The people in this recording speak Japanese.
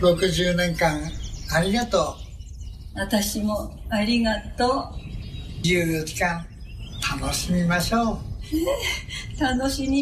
60年間ありがとう。 私もありがとう。 14時間楽しみましょう。 楽しみ